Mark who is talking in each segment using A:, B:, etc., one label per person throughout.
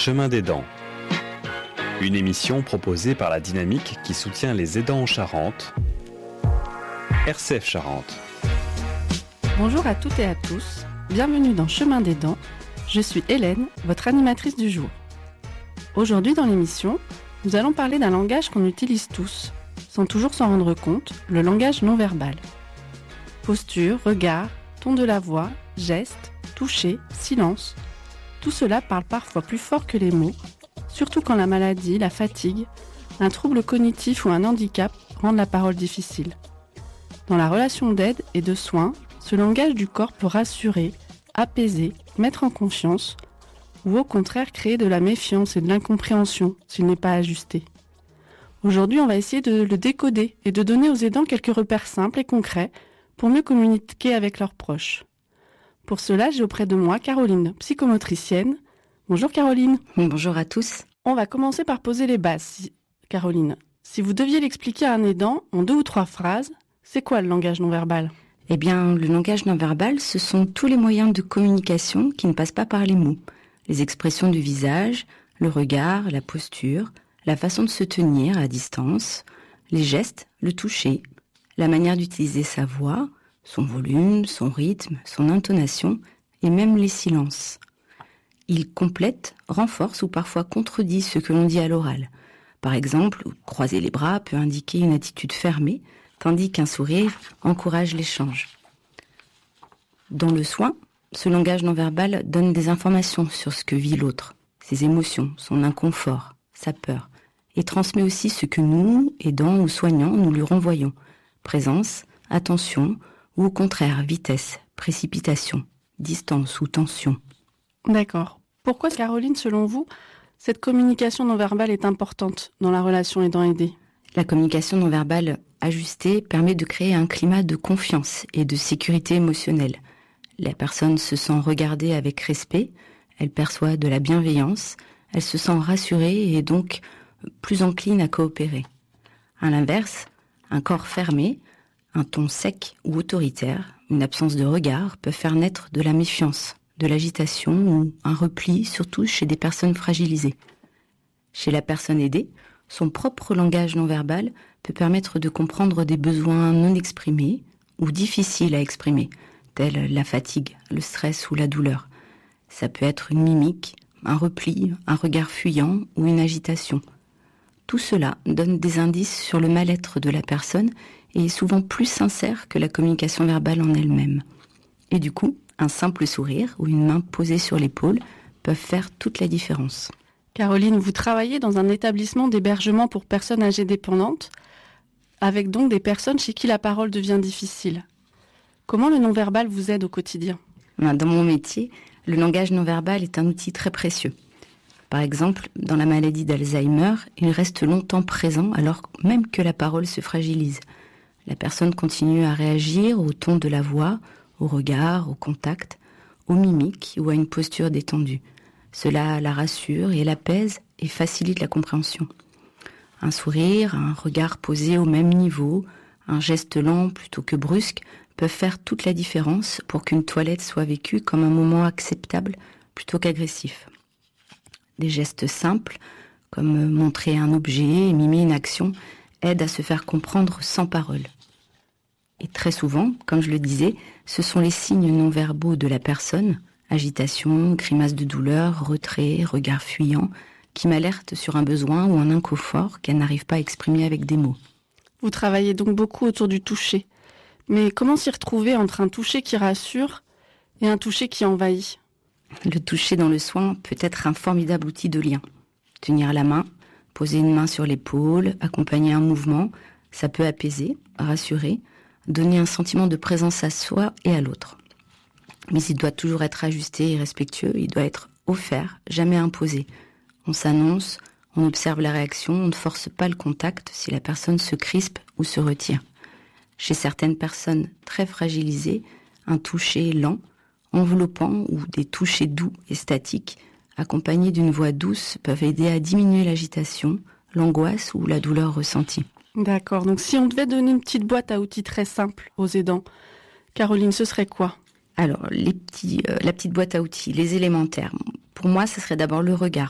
A: Chemin des dents. Une émission proposée par la Dynamique qui soutient les aidants en Charente. RCF Charente.
B: Bonjour à toutes et à tous, bienvenue dans Chemin des dents. Je suis Hélène, votre animatrice du jour. Aujourd'hui dans l'émission, nous allons parler d'un langage qu'on utilise tous, sans toujours s'en rendre compte, le langage non verbal. Posture, regard, ton de la voix, gestes, toucher, silence, tout cela parle parfois plus fort que les mots, surtout quand la maladie, la fatigue, un trouble cognitif ou un handicap rendent la parole difficile. Dans la relation d'aide et de soins, ce langage du corps peut rassurer, apaiser, mettre en confiance, ou au contraire créer de la méfiance et de l'incompréhension s'il n'est pas ajusté. Aujourd'hui, on va essayer de le décoder et de donner aux aidants quelques repères simples et concrets pour mieux communiquer avec leurs proches. Pour cela, j'ai auprès de moi Caroline, psychomotricienne. Bonjour Caroline.
C: Bonjour à tous.
B: On va commencer par poser les bases. Caroline, si vous deviez l'expliquer à un aidant en 2 ou 3 phrases, c'est quoi le langage non verbal ?
C: Eh bien, le langage non verbal, ce sont tous les moyens de communication qui ne passent pas par les mots. Les expressions du visage, le regard, la posture, la façon de se tenir à distance, les gestes, le toucher, la manière d'utiliser sa voix, son volume, son rythme, son intonation et même les silences. Il complète, renforce ou parfois contredit ce que l'on dit à l'oral. Par exemple, croiser les bras peut indiquer une attitude fermée, tandis qu'un sourire encourage l'échange. Dans le soin, ce langage non-verbal donne des informations sur ce que vit l'autre, ses émotions, son inconfort, sa peur, et transmet aussi ce que nous, aidants ou soignants, nous lui renvoyons. Présence, attention, ou au contraire, vitesse, précipitation, distance ou tension.
B: D'accord. Pourquoi, Caroline, selon vous, cette communication non-verbale est importante dans la relation aidant-aidé ?
C: La communication non-verbale ajustée permet de créer un climat de confiance et de sécurité émotionnelle. La personne se sent regardée avec respect, elle perçoit de la bienveillance, elle se sent rassurée et donc plus encline à coopérer. À l'inverse, un corps fermé, un ton sec ou autoritaire, une absence de regard peuvent faire naître de la méfiance, de l'agitation ou un repli, surtout chez des personnes fragilisées. Chez la personne aidée, son propre langage non-verbal peut permettre de comprendre des besoins non exprimés ou difficiles à exprimer, tels la fatigue, le stress ou la douleur. Ça peut être une mimique, un repli, un regard fuyant ou une agitation. Tout cela donne des indices sur le mal-être de la personne et est souvent plus sincère que la communication verbale en elle-même. Et du coup, un simple sourire ou une main posée sur l'épaule peuvent faire toute la différence.
B: Caroline, vous travaillez dans un établissement d'hébergement pour personnes âgées dépendantes, avec donc des personnes chez qui la parole devient difficile. Comment le non-verbal vous aide au quotidien ?
C: Dans mon métier, le langage non-verbal est un outil très précieux. Par exemple, dans la maladie d'Alzheimer, il reste longtemps présent alors même que la parole se fragilise. La personne continue à réagir au ton de la voix, au regard, au contact, aux mimiques ou à une posture détendue. Cela la rassure et l'apaise et facilite la compréhension. Un sourire, un regard posé au même niveau, un geste lent plutôt que brusque peuvent faire toute la différence pour qu'une toilette soit vécue comme un moment acceptable plutôt qu'agressif. Des gestes simples, comme montrer un objet et mimer une action, aident à se faire comprendre sans parole. Et très souvent, comme je le disais, ce sont les signes non-verbaux de la personne, agitation, grimace de douleur, retrait, regard fuyant, qui m'alertent sur un besoin ou un inconfort qu'elle n'arrive pas à exprimer avec des mots.
B: Vous travaillez donc beaucoup autour du toucher. Mais comment s'y retrouver entre un toucher qui rassure et un toucher qui envahit ?
C: Le toucher dans le soin peut être un formidable outil de lien. Tenir la main, poser une main sur l'épaule, accompagner un mouvement, ça peut apaiser, rassurer, donner un sentiment de présence à soi et à l'autre. Mais il doit toujours être ajusté et respectueux, il doit être offert, jamais imposé. On s'annonce, on observe la réaction, on ne force pas le contact si la personne se crispe ou se retire. Chez certaines personnes très fragilisées, un toucher lent, enveloppant ou des touchés doux et statiques, accompagnés d'une voix douce, peuvent aider à diminuer l'agitation, l'angoisse ou la douleur ressentie.
B: D'accord, donc si on devait donner une petite boîte à outils très simple aux aidants, Caroline, ce serait quoi ?
C: Alors, la petite boîte à outils, les élémentaires. Pour moi, ce serait d'abord le regard,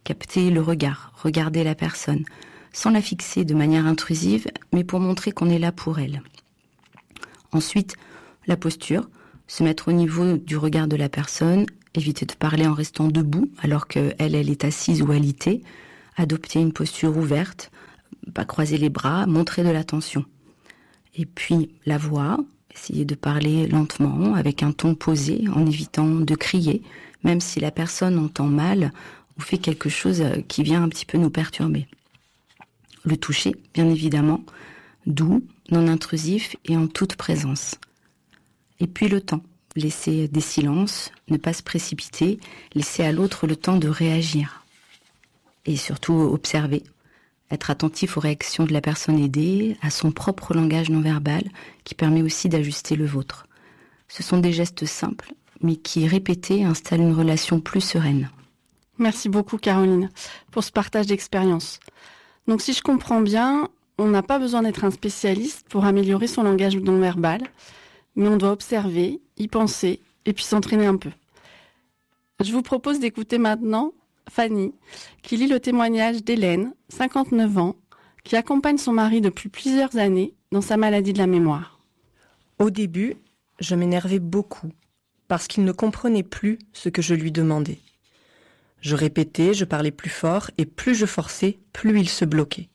C: capter le regard, regarder la personne, sans la fixer de manière intrusive, mais pour montrer qu'on est là pour elle. Ensuite, la posture, se mettre au niveau du regard de la personne, éviter de parler en restant debout alors qu'elle est assise ou alitée, adopter une posture ouverte, pas croiser les bras, montrer de l'attention. Et puis la voix, essayer de parler lentement, avec un ton posé, en évitant de crier, même si la personne entend mal ou fait quelque chose qui vient un petit peu nous perturber. Le toucher, bien évidemment, doux, non intrusif et en toute présence. Et puis le temps, laisser des silences, ne pas se précipiter, laisser à l'autre le temps de réagir. Et surtout observer, être attentif aux réactions de la personne aidée, à son propre langage non verbal, qui permet aussi d'ajuster le vôtre. Ce sont des gestes simples, mais qui, répétés, installent une relation plus sereine.
B: Merci beaucoup Caroline pour ce partage d'expérience. Donc si je comprends bien, on n'a pas besoin d'être un spécialiste pour améliorer son langage non verbal, mais on doit observer, y penser et puis s'entraîner un peu. Je vous propose d'écouter maintenant Fanny, qui lit le témoignage d'Hélène, 59 ans, qui accompagne son mari depuis plusieurs années dans sa maladie de la mémoire.
D: Au début, je m'énervais beaucoup parce qu'il ne comprenait plus ce que je lui demandais. Je répétais, je parlais plus fort et plus je forçais, plus il se bloquait.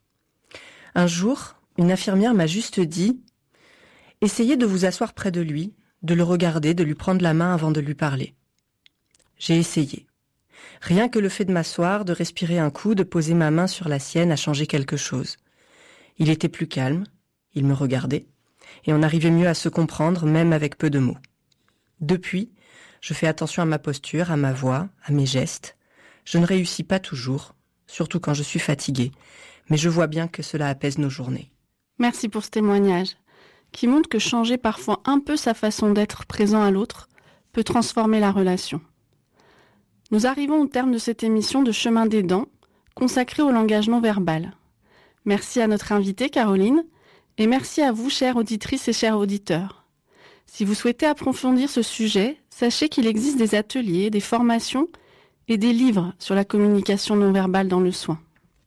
D: Un jour, une infirmière m'a juste dit « Essayez de vous asseoir près de lui, de le regarder, de lui prendre la main avant de lui parler. » J'ai essayé. Rien que le fait de m'asseoir, de respirer un coup, de poser ma main sur la sienne a changé quelque chose. Il était plus calme, il me regardait, et on arrivait mieux à se comprendre, même avec peu de mots. Depuis, je fais attention à ma posture, à ma voix, à mes gestes. Je ne réussis pas toujours, surtout quand je suis fatiguée, mais je vois bien que cela apaise nos journées.
B: Merci pour ce témoignage, qui montre que changer parfois un peu sa façon d'être présent à l'autre peut transformer la relation. Nous arrivons au terme de cette émission de Chemin des Dents, consacrée au langage non verbal. Merci à notre invitée Caroline, et merci à vous, chères auditrices et chers auditeurs. Si vous souhaitez approfondir ce sujet, sachez qu'il existe des ateliers, des formations et des livres sur la communication non verbale dans le soin.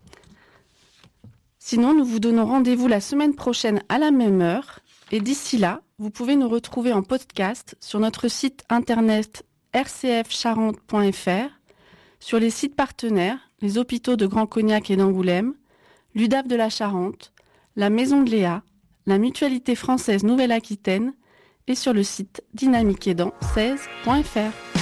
B: Sinon, nous vous donnons rendez-vous la semaine prochaine à la même heure, et d'ici là, vous pouvez nous retrouver en podcast sur notre site internet rcfcharente.fr, sur les sites partenaires, les hôpitaux de Grand Cognac et d'Angoulême, l'UDAF de la Charente, la Maison de Léa, la Mutualité française Nouvelle-Aquitaine et sur le site dynamiqueaidant16.fr.